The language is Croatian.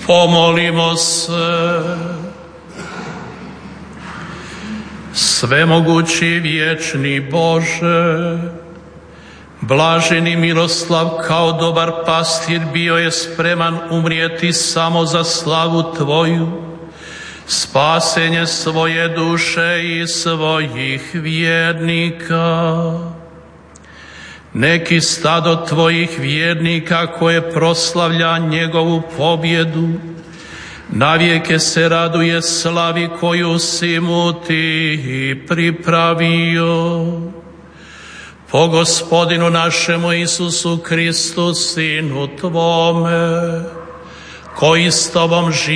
Pomolimo se. Svemogući vječni Bože, blaženi Miroslav kao dobar pastir bio je spreman umrijeti samo za slavu Tvoju, spasenje svoje duše i svojih vjernika. Neki stado Tvojih vjernika koje proslavlja njegovu pobjedu, navijeke se raduje slavi koju si mu Ti pripravio. Po Gospodinu našemu Isusu Kristu, Sinu Tvome, koji s Tobom živi